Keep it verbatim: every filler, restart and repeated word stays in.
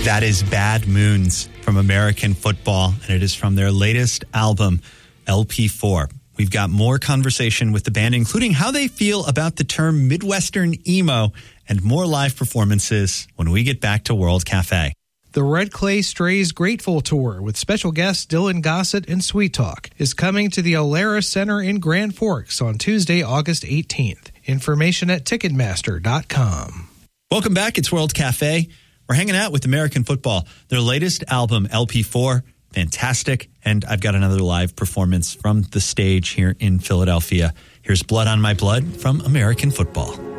That is Bad Moons from American Football, and it is from their latest album, L P four. We've got more conversation with the band, including how they feel about the term Midwestern emo, and more live performances when we get back to World Cafe. The Red Clay Strays Grateful Tour with special guests Dylan Gossett and Sweet Talk is coming to the O'Lara Center in Grand Forks on Tuesday, August eighteenth. Information at Ticketmaster dot com. Welcome back. It's World Cafe. We're hanging out with American Football. Their latest album, L P four, fantastic. And I've got another live performance from the stage here in Philadelphia. Here's Blood on My Blood from American Football.